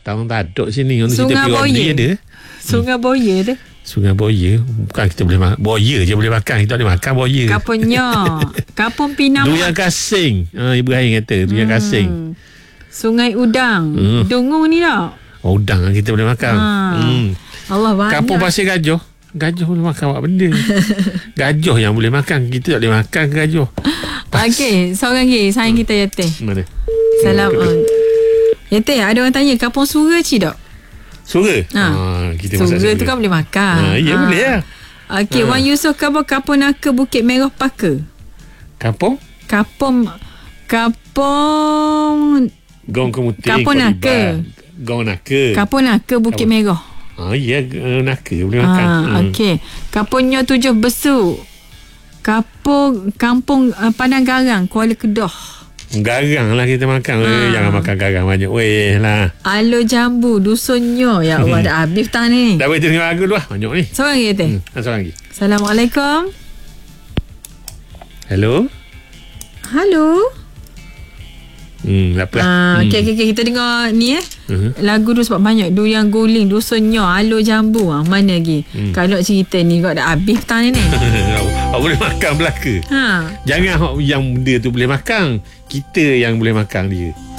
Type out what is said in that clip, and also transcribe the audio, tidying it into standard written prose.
datang tak ada sini. Sungai Boya. Ada. Sungai Boya tu. Sungai Boya. Bukan kita boleh makan. Boya je boleh makan. Kita boleh makan boya. Kapunnya. Kapun Pinang. Durian kasing. Ibu Ain kata. Durian kasing. Sungai Udang. Dungung ni tak? Udang kita boleh makan. Allah banyak. Kampung Pasir Gajah. Gajah boleh makan apa benda. Gajah yang boleh makan. Kita tak boleh makan gajah. Okey, seorang lagi sayang kita Yati. Mana? Salam. Yati, ada orang tanya Kampung Sura cik tak? Sura? Kita Sura tu kan boleh makan. Ya boleh lah. Okey, Wan Yusof Kampung Naka Bukit Merah Paka. Kampung Gong Kemuting. Kampung Naka. Gong Naka. Kampung Naka Bukit Merah. Ya, Naka boleh makan. Okey. Kampungnya 7 Besuk. Kampung Padang Garang Kuala Kedah. Garang lah kita makan. Jangan makan garang banyak. Weh lah. Alo Jambu Dusunnya. Ya Allah, dah habis tang ni. Dah boleh tengok lagu lah. Banyak ni. Seorang lagi Teh. Seorang lagi. Assalamualaikum. Hello. Okey, kita dengar ni lagu tu sebab banyak Durian Guling, Dusunnya, Alo Jambu. Mana lagi? Kalau cerita ni kau dah habis petang ni. Awak boleh makan belaka. Jangan yang benda tu boleh makan. Kita yang boleh makan dia.